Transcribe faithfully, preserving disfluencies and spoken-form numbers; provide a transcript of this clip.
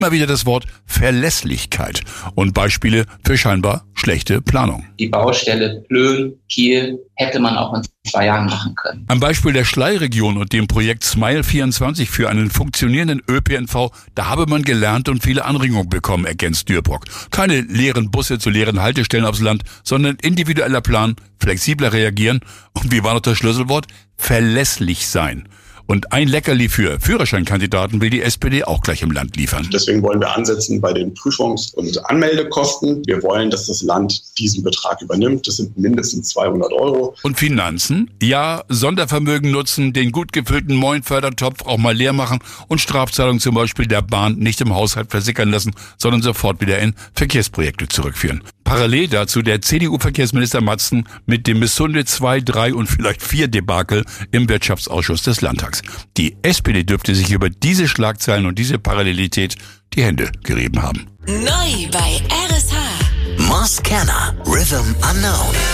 Immer wieder das Wort Verlässlichkeit und Beispiele für scheinbar schlechte Planung. Die Baustelle Plön, Kiel hätte man auch in zwei Jahren machen können. Am Beispiel der Schlei-Region und dem Projekt Smile vierundzwanzig für einen funktionierenden Ö P N V, da habe man gelernt und viele Anregungen bekommen, ergänzt Dürrbrock. Keine leeren Busse zu leeren Haltestellen aufs Land, sondern individueller Plan, flexibler reagieren und wie war noch das Schlüsselwort? Verlässlich sein. Und ein Leckerli für Führerscheinkandidaten will die S P D auch gleich im Land liefern. Deswegen wollen wir ansetzen bei den Prüfungs- und Anmeldekosten. Wir wollen, dass das Land diesen Betrag übernimmt. Das sind mindestens zweihundert Euro. Und Finanzen? Ja, Sondervermögen nutzen, den gut gefüllten Moin-Fördertopf auch mal leer machen und Strafzahlungen zum Beispiel der Bahn nicht im Haushalt versickern lassen, sondern sofort wieder in Verkehrsprojekte zurückführen. Parallel dazu der C D U-Verkehrsminister Matzen mit dem Missunde zwei, drei und vielleicht vier Debakel im Wirtschaftsausschuss des Landtags. Die S P D dürfte sich über diese Schlagzeilen und diese Parallelität die Hände gerieben haben. Neu bei R S H. Moskana Rhythm Unknown.